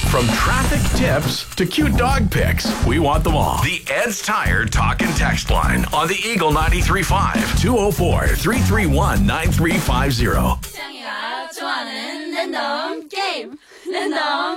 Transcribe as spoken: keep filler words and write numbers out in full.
From traffic tips to cute dog pics, we want them all. The Ed's Tire Talk and Text line on the Eagle ninety-three point five, two oh four, three three one, nine three five zero. 창이가 좋아하는 랜덤 게임 랜덤